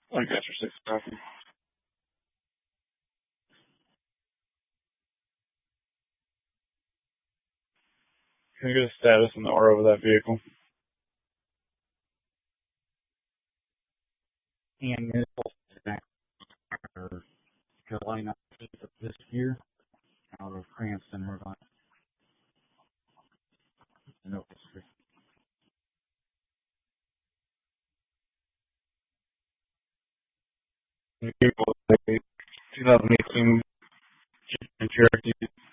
I got your 6 copy. Can you get a status and the aura of that vehicle? And missiles back for Carolina of this year out of Cranston, Rhode Island. No, 2018 Jeep and Cherokee